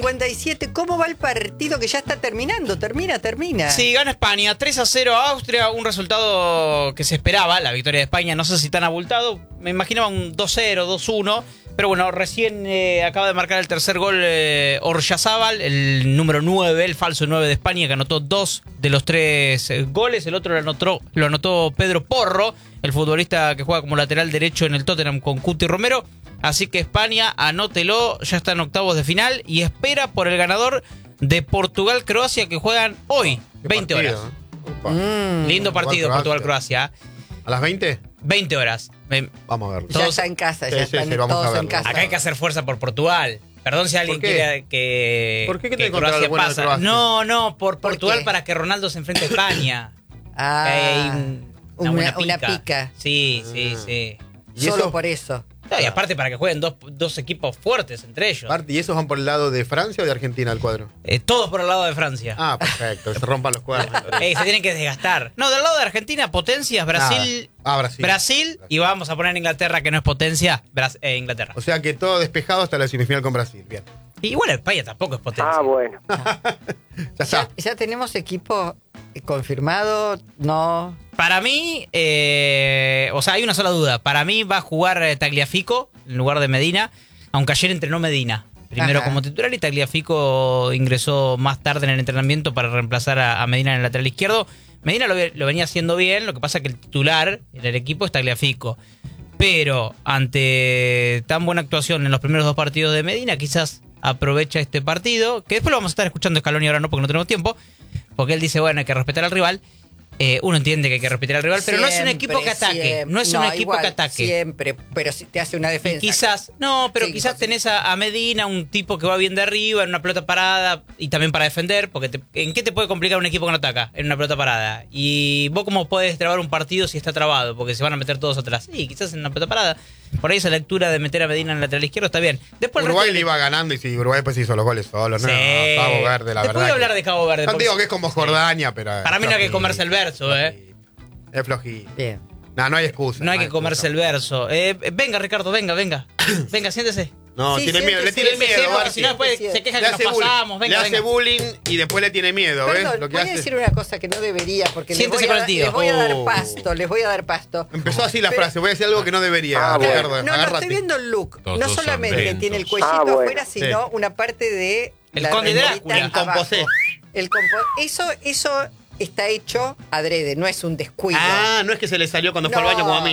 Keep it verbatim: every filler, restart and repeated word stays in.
cincuenta y siete. ¿Cómo va el partido que ya está terminando? Termina, termina. Sí, gana España. tres a cero a Austria. Un resultado que se esperaba, la victoria de España. No sé si tan abultado. Me imaginaba un dos cero, dos uno. Pero bueno, recién eh, acaba de marcar el tercer gol eh, Oyarzabal, el número nueve, el falso nueve de España, que anotó dos de los tres eh, goles. El otro lo anotó, lo anotó Pedro Porro, el futbolista que juega como lateral derecho en el Tottenham con Cuti Romero. Así que España, anótelo, ya está en octavos de final y espera por el ganador de Portugal-Croacia, que juegan hoy, veinte partido, horas. ¿eh? Mm. Lindo partido, Portugal-Croacia. ¿A las veinte? veinte horas. Me- Vamos a verlo. Ya todos- está en casa, Sí, ya sí, están sí, vamos a todos en verlo. casa. Acá hay que hacer fuerza por Portugal. Perdón si alguien ¿Por qué? quiere que, ¿Por qué? ¿Qué que te contra Croacia lo bueno de pasa. Croacia? No, no, por ¿Por Portugal qué? para que Ronaldo se enfrente a España. Ah, Hay un- una, buena una pica. Sí, sí, Ah. sí. ¿Y Solo eso? por eso. No, y aparte para que jueguen dos, dos equipos fuertes entre ellos. Marti, ¿y esos van por el lado de Francia o de Argentina al cuadro? Eh, todos por el lado de Francia. Ah, perfecto, que se rompan los cuadros. Eh, se tienen que desgastar. No, del lado de Argentina, potencias, Brasil, Nada. Ah, Brasil. Brasil, y vamos a poner Inglaterra, que no es potencia, Bras- eh, Inglaterra. O sea que todo despejado hasta la semifinal con Brasil. Bien. Igual España tampoco es potencia. Ah, bueno. Ya está. Ya, ya tenemos equipo confirmado, no. Para mí, eh, o sea, hay una sola duda. Para mí va a jugar eh, Tagliafico en lugar de Medina, aunque ayer entrenó Medina. Primero Ajá. como titular y Tagliafico ingresó más tarde en el entrenamiento para reemplazar a, a Medina en el lateral izquierdo. Medina lo, ve- lo venía haciendo bien, lo que pasa es que el titular en el equipo es Tagliafico. Pero ante tan buena actuación en los primeros dos partidos de Medina, quizás aprovecha este partido, que después lo vamos a estar escuchando a Scaloni ahora no, porque no tenemos tiempo, porque él dice, bueno, hay que respetar al rival. Eh, uno entiende que hay que respetar al rival, pero no es un Siempre, equipo que ataque. siempre. No es un equipo igual, que ataque. Siempre, pero si te hace una Y defensa. quizás, no, pero Sí, quizás sí. tenés a, a Medina, un tipo que va bien de arriba, en una pelota parada, y también para defender, porque te- ¿en qué te puede complicar un equipo que no ataca? En una pelota parada. Y vos cómo podés trabar un partido si está trabado, porque se van a meter todos atrás. Sí, quizás en una pelota parada. Por ahí esa lectura de meter a Medina en el lateral izquierdo está bien. Después el Uruguay resto- le iba ganando y si Uruguay después hizo los goles solos. No, Sí. Cabo Verde, la Después verdad. voy a hablar que- de Cabo Verde. No porque- digo que es como Jordania, pero. Para mí no hay que flojito, comerse el verso, eh. flojito. Es flojito. Bien. No, no hay excusa. No hay que comerse el verso. Eh, venga, Ricardo, venga, venga. Venga, siéntese. No, Sí, tiene miedo, le siéntese, tiene Sí, miedo. porque Barty. si no después sí. se queja Le que nos hace bullying, pasamos. Venga, le hace venga. bullying y después le tiene miedo, ¿ves? Perdón, Lo que voy hace. a decir una cosa que no debería, porque les Siéntese voy, con a, el tío. les voy a dar Oh. pasto, les voy a dar pasto. Empezó así la Pero- frase, voy a decir algo que no debería, Ah, bueno. Ricardo. No, no, agárrate. estoy viendo el look. Todos no son solamente lentos. tiene el cuellito Ah, bueno. afuera, sino Sí. una parte de El la conde remerita Drácula. El composé. abajo. El compo eso, eso está hecho adrede, no es un descuido. Ah, no es que se le salió cuando fue al baño como a mí.